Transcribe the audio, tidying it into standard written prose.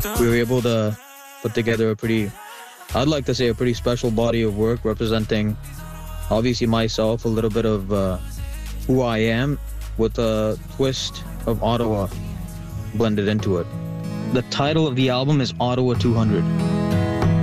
we were able to put together a pretty, I'd like to say a pretty special body of work representing obviously myself, a little bit of who I am with a twist of Ottawa blended into it. The title of the album is Ottawa 200.